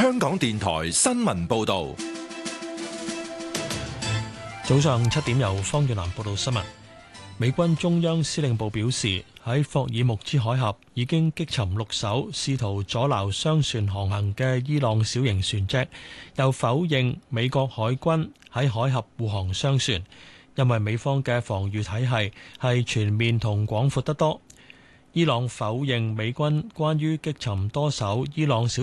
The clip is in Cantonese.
香港電台新聞報道。 早上7點由方月蘭報道新聞。美軍中央司令部表示，喺霍爾木茲海峽已經擊沉6艘試圖阻撓商船航行嘅伊朗小型船隻，又否認美國海軍喺海峽護航商船，因為美方嘅防禦體系係全面同廣闊得多。伊朗否認美軍關於擊沉多艘伊朗小